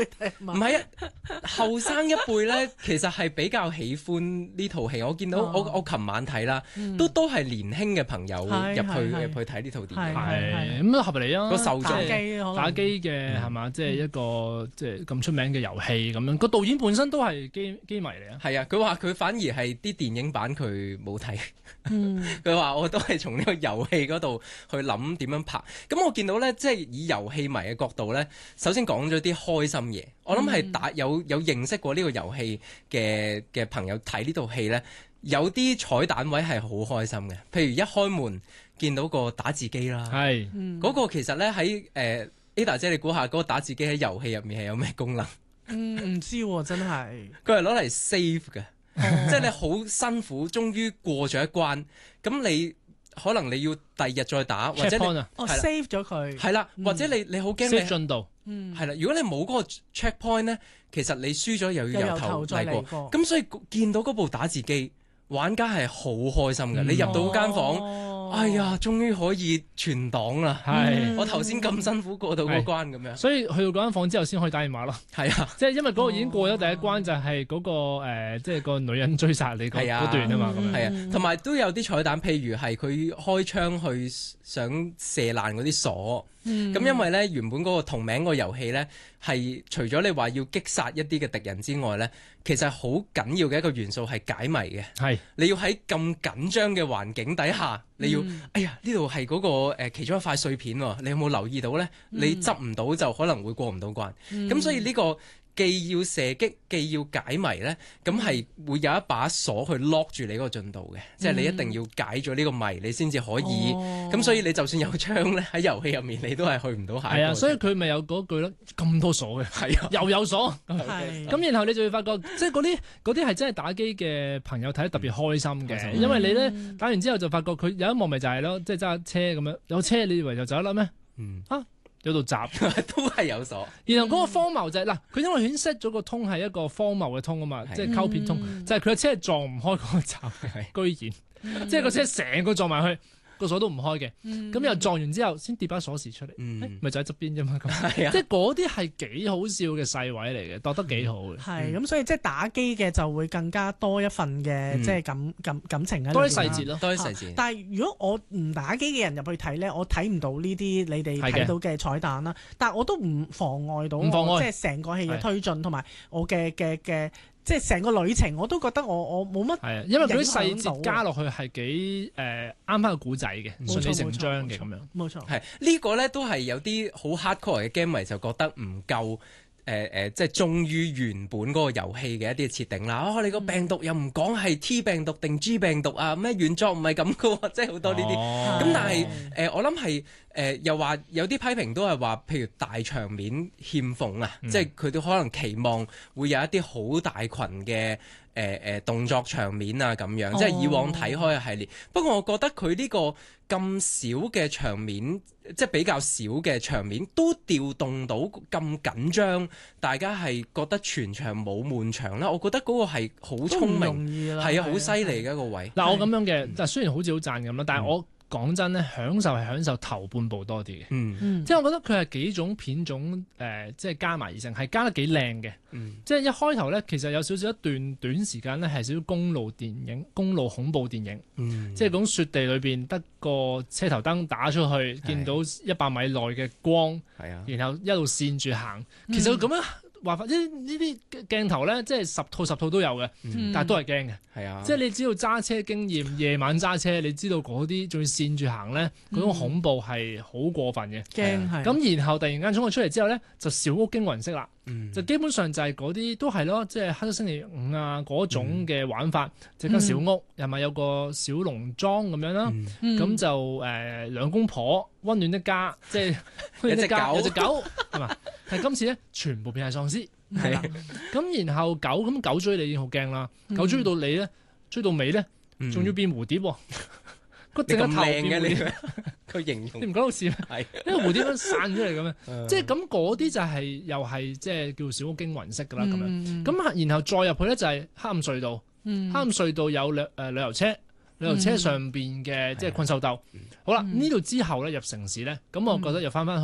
唔係啊，後生一輩咧，其實係比較喜歡呢套戲。我見到我琴晚睇啦，都係年輕嘅朋友入去睇呢套電影， 係咁合理啊。 個受眾打機嘅係嘛，即係一個即係咁出名嘅遊戲咁樣。個導演本身都係機迷嚟啊。 係啊，佢話佢反而係啲電影版佢冇睇。佢話我都係從呢個遊戲嗰度去諗點樣拍。咁我見到咧，即係以遊戲迷嘅角度咧，首先講咗啲開心嘢。我諗係有認識過呢個遊戲嘅朋友睇呢套戲咧，有啲彩蛋位係好開心嘅。譬如一開門見到個打字機啦， 係嗰個其實咧喺Ada 姐，你估下嗰個打字機喺遊戲入面係有咩功能？ 唔知喎，真係。 佢係攞嚟 save 嘅。即係你好辛苦，終於過咗一關，咁你可能你要第二日再打，或者你 save 咗佢， 係啦，或者你好驚你進度， 係啦。如果你冇嗰個 checkpoint 咧，其實你輸咗又要由頭嚟過。咁所以見到嗰部打字機，玩家係好開心嘅。你入到間房。哎呀，終於可以存檔啦！係我頭先咁辛苦過到嗰關咁樣， 所以去到嗰間房之後先可以打電話咯。係啊，即係因為嗰個已經過咗第一關，就係嗰個即係個女人追殺你嗰段啊嘛。咁係啊，同埋都有啲彩蛋，譬如係佢開槍去想射爛嗰啲鎖。咁因為咧原本嗰個同名個遊戲咧係除咗你話要擊殺一啲嘅敵人之外咧，其實好緊要嘅一個元素係解謎嘅。係你要喺咁緊張嘅環境底下，你要哎呀呢度係嗰個其中一塊碎片喎，你有冇留意到咧？你執唔到就可能會過唔到關。咁所以呢個既要射擊既要解謎咧，咁係會有一把鎖去 lock 住你嗰個進度嘅，即係你一定要解咗呢個謎，你先至可以。咁所以你就算有槍咧喺遊戲入面，你都係去唔到下一個。係啊， 所以佢咪有嗰句咯，咁多鎖嘅，係啊，又有鎖。咁然後你就會發覺，即係嗰啲係真係打機嘅朋友睇得特別開心嘅，因為你咧打完之後就發覺佢有一幕咪就係咯，即係揸車咁樣，有車你以為就走得甩咩？有度閘都係有鎖， 然後嗰個荒謬就係佢因為已經 set 咗個通係一個荒謬嘅通啊嘛，即係溝片通，就係佢嘅車係撞唔開嗰個閘，居然，即係個車成個撞埋去。個鎖都唔開嘅，咁又撞完之後先跌把鎖匙出嚟，咪就喺側邊啫嘛。咁即係嗰啲係幾好笑嘅細位嚟嘅，度得幾好嘅。 係咁，所以即係打機嘅就會更加多一份嘅即係感情喺度， 多啲細節咯， 多啲細節。 但係如果我唔打機嘅人入去睇咧，我睇唔到呢啲你哋睇到嘅彩蛋啦。但係我都唔妨礙到我即係成個戲嘅推進同埋我嘅即係成個旅程，我都覺得我冇乜。係啊， 因為佢啲細節加落去係幾啱翻個古仔嘅，順理成章嘅咁樣。 冇錯， 係呢個咧都係有啲好 hardcore 嘅 game 迷就覺得唔夠即係忠於原本嗰個遊戲嘅一啲設定啦。你個病毒又唔講係 T 病毒定 G 病毒啊？咩原作唔係咁嘅喎，即係好多呢啲。咁但係我諗係又話有啲批評都係話，譬如大場面欠奉啊，即係佢哋可能期望會有一啲好大群嘅動作場面啊咁樣，即係以往睇開嘅系列。不過我覺得佢呢個咁少嘅場面，即係比較少嘅場面，都調動到咁緊張，大家係覺得全場冇悶場啦。我覺得嗰個係好聰明，係啊，好犀利嘅一個位。 嗱，我咁樣嘅，但係雖然好似好讚咁啦，但係我講真咧，享受係享受頭半部多啲嘅，即係我覺得佢係幾種片種即係加埋而成，係加得幾靚嘅。即係一開頭咧，其實有少少一段短時間咧，係少少公路電影、公路恐怖電影，即係講雪地裏邊得個車頭燈打出去，見到100米內嘅光，然後一路線住行。其實咁樣話法，呢啲鏡頭咧，即係10套都有嘅，但係都係驚嘅。係啊，即係你只要揸車經驗，夜晚揸車，你知道嗰啲仲要線住行咧，嗰種恐怖係好過分嘅。驚係。咁然後突然間衝咗出嚟之後咧，就小屋驚魂式啦。就基本上就係嗰啲都係咯，即係黑色星期五啊嗰種嘅玩法，即間小屋又咪有個小農莊咁樣啦，咁就兩公婆溫暖的家，即係有隻狗係嘛？但係今次咧全部變係喪屍，係啦。咁然後狗追你已經好驚啦，狗追到你咧，追到尾咧，仲要變蝴蝶喎。個整個頭變嘅你，佢形容你唔講到笑咩？係因為蝴蝶咁散出嚟咁樣，即係咁嗰啲就係又係即係叫小屋驚魂式噶啦咁樣。咁然後再入去咧就係黑暗隧道，黑暗隧道有旅遊車，旅遊車上邊嘅即係困獸鬥。好啦，呢度之後咧入城市咧，咁我覺得又翻去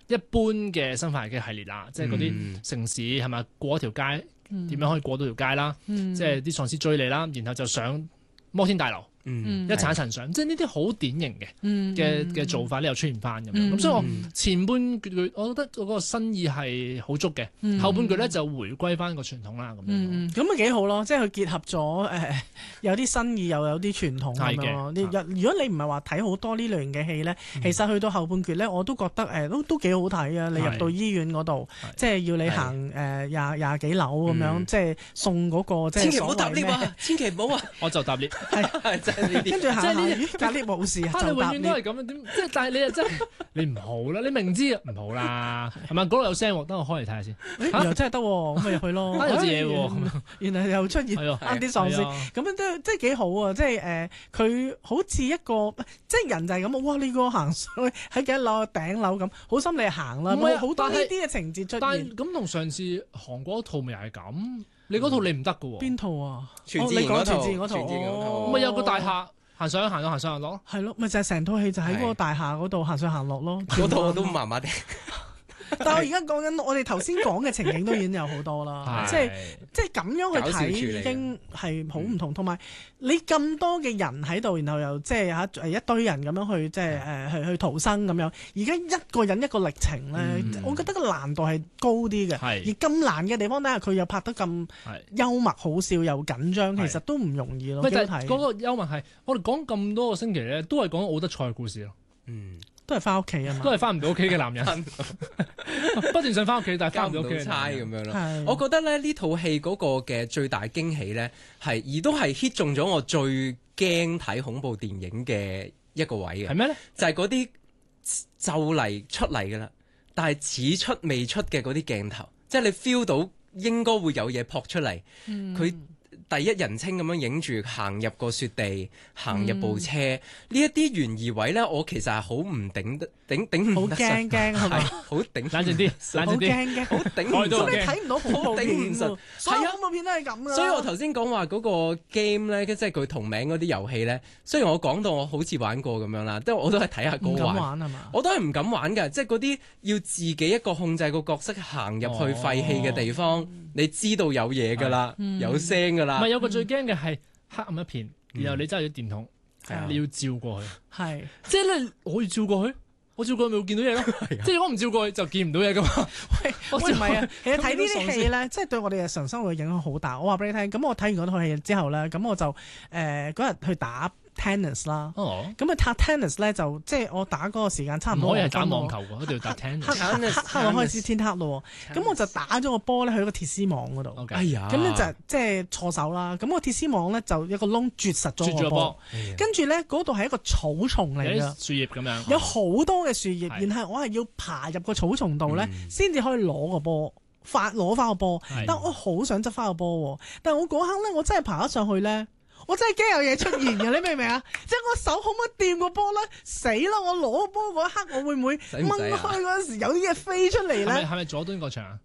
一般嘅生化危機系列啦，即係嗰啲城市係咪過一條街，點樣可以過到條街啦？即係啲喪屍追你啦，然後就上摩天大樓。一層一層上，即係呢啲好典型嘅做法咧，又出現翻咁樣。咁所以我前半句我覺得嗰個新意係好足嘅，後半句咧就回歸翻個傳統啦咁樣。 咁咪幾好咯，即係佢結合咗有啲新意又有啲傳統咁樣咯。如果你唔係話睇好多呢類型嘅戲咧，其實去到後半句咧，我都覺得都幾好睇啊！你入到醫院嗰度，即係要你行廿幾樓咁樣，即係送嗰個即係千祈唔好搭 lift 啊！千祈唔好啊！ 我就搭 lift。 跟住行下隔離冇事， 你永遠都係咁樣，點即係？但係你又真係你唔好啦，你明知唔好啦，係咪？嗰度有聲喎，等我開嚟睇下先。 又真係得喎，咁咪入去咯。 有啲嘢喎， 原來又出現啲喪屍，咁樣都即係幾好啊！即係佢好似一個即係人就係咁哇！你個行上去喺幾多樓頂樓咁，好心你行啦，冇好多呢啲嘅情節出現。 但係咁同上次韓國嗰套咪又係咁？你嗰套你唔得㗎喎。 邊套啊？ 全智賢嗰套， 咪有個大廈。行上落， 係咯，咪就係成套戲就喺嗰個大廈嗰度行上行落咯。 嗰套我都麻麻地。 但係我而家講緊，我哋頭先講嘅情景都已經有好多啦，即係咁樣去睇已經係好唔同。同埋你咁多嘅人喺度，然後又即係一堆人咁樣去即係去逃生咁樣。而家一個人一個歷程咧，我覺得個難度係高啲嘅。而咁難嘅地方底下，佢又拍得咁幽默好笑又緊張，其實都唔容易咯。 但係嗰個幽默係我哋講咁多個星期咧，都係講奧德賽嘅故事咯。 都係翻屋企啊嘛， 都係翻唔到屋企嘅男人，不斷想翻屋企，但係翻唔到屋企差咁樣咯。我覺得咧呢套戲嗰個嘅最大驚喜咧，而都係 hit 中咗我最驚睇恐怖電影嘅一個位嘅。 係咩咧？就係嗰啲就嚟出嚟噶啦，但係似出未出嘅嗰啲鏡頭，即係你 feel 到應該會有嘢撲出嚟，佢。第一人稱咁樣影住行入個雪地，行入部車，呢一啲懸疑位咧，我其實係好唔頂唔得順，好驚係咪？ 好頂冷靜啲， 好驚嘅， 好頂唔順， 你睇唔到恐怖片， 頂唔順， 所有恐怖片都係咁噶。 所以我頭先講話嗰個 game 咧，即係佢同名嗰啲遊戲咧，雖然我講到我好似玩過咁樣啦，即係我都係睇下個玩係嘛，我都係唔敢玩㗎，即係嗰啲要自己一個控制個角色行入去廢棄嘅地方，你知道有嘢㗎啦，有聲㗎啦。 唔係有個最驚嘅係黑暗一片，然後你揸住電筒，你要照過去，即係咧我要照過去，我照過去咪會見到嘢咯。即係如果唔照過去就見唔到嘢噶嘛。 喂，唔係啊，其實睇呢啲戲咧，即係對我哋日常生活嘅影響好大。我話俾你聽，咁我睇完嗰套戲之後咧，咁我就嗰日去打tennis 啦，咁啊打 tennis 咧就即係我打嗰個時間差唔多， 唔可以係打網球喎，一定要打 tennis。 黑開始天黑咯，咁我就打咗個波咧去個鐵絲網嗰度，咁咧就即係錯手啦。咁個鐵絲網咧就一個窿絕實咗個波，跟住咧嗰度係一個草叢嚟㗎，樹葉咁樣，有好多嘅樹葉，然後我係要爬入個草叢度咧，先至可以攞個波，攞翻個波。但我好想執翻個波，但係我嗰刻咧，我真係爬咗上去咧。我真係驚有嘢出現嘅，你明唔明啊？即係我手可唔可以掂個波咧？死啦！我攞個波嗰一刻，我會唔會掹開嗰陣時有啲嘢飛出嚟咧？ 係咪佐敦個場啊？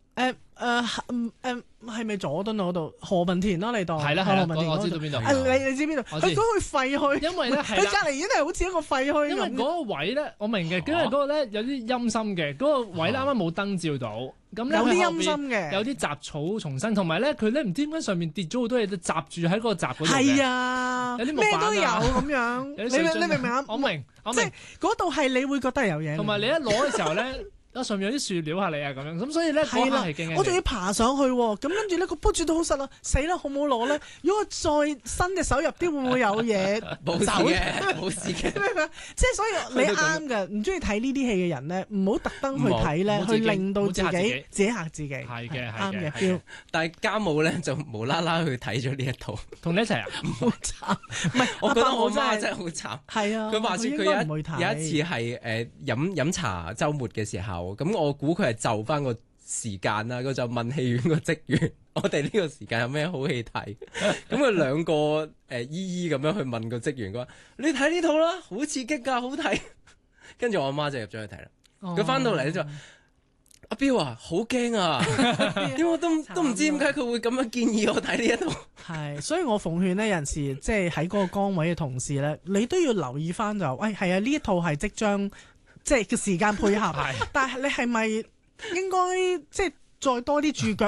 係咪佐敦嗰度何文田咯？你當係啦，我知道邊度。 你知邊度？佢嗰個廢墟， 因為咧佢隔離已經係好似一個廢墟。 因為嗰個位咧，我明嘅，因為嗰個咧有啲陰森嘅，嗰個位啱啱冇燈照到，咁有啲陰森嘅， 有啲雜草叢生，同埋咧佢咧唔知點解上面跌咗好多嘢，都閘住喺嗰個閘嗰度。 係啊， 有啲咩都有咁樣。你明唔明啊？ 我明， 即係嗰度係你會覺得係有嘢。 同埋你一攞嘅時候咧。上面有啲樹撩下你啊，咁樣咁所以咧嗰下係驚嘅。 我仲要爬上去喎，咁跟住咧個波住到好實啦，死啦，好唔好攞咧？如果我再伸隻手入啲，會唔會有嘢冇事嘅？冇事嘅。 即係所以你啱嘅，唔中意睇呢啲戲嘅人咧，唔好特登去睇咧，去令到自己嚇自己。係嘅，啱嘅。 但係家務咧就無啦啦去睇咗呢一套， 同你一齊啊？ 好慘，唔係我覺得我媽真係好慘。係啊，佢話説佢有一次係飲茶週末嘅時候。咁我估佢係就翻個時間啦，佢就問戲院個職員：我哋呢個時間有咩好戲睇？咁佢兩個姨姨咁樣去問個職員，佢話：你睇呢套啦，好刺激㗎，好睇。跟住我阿媽就入咗去睇啦。佢翻到嚟咧就話：阿彪啊，好驚啊！點解我都唔知點解佢會咁樣建議我睇呢一套？ 係，所以我奉勸呢，有陣時即係喺嗰個崗位嘅同事咧，你都要留意翻就，喂係啊，呢一套係即將即係嘅時間配合，但係你係咪應該即係再多啲注腳